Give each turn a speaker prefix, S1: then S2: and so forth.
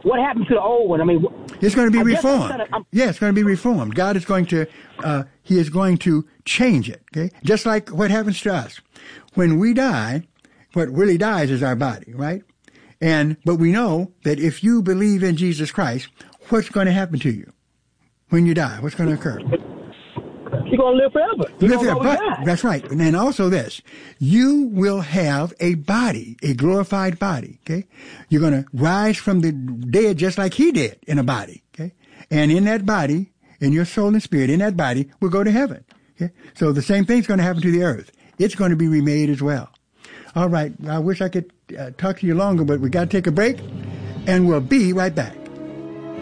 S1: what happened to the old one? I mean,
S2: it's going to be reformed. Yeah, it's going to be reformed. God is going to, He is going to change it. Okay, just like what happens to us when we die. What really dies is our body, right? But we know that if you believe in Jesus Christ, what's going to happen to you when you die? What's going to occur?
S1: You're going to live forever.
S2: Live forever. But that's right. And then also this, you will have a body, a glorified body. Okay, you're going to rise from the dead just like He did in a body. Okay, and in that body, in your soul and spirit, in that body, will go to heaven. Okay, so the same thing's going to happen to the earth. It's going to be remade as well. All right. I wish I could talk to you longer, but we got to take a break, and we'll be right back.